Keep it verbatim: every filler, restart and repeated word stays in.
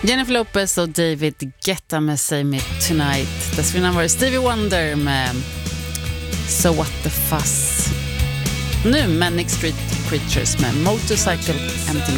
Jennifer Lopez och David Guetta med Say Me Tonight. Dessförinnan var det Stevie Wonder med So What The Fuss. Nu Manic Street Preachers med Motorcycle Empty.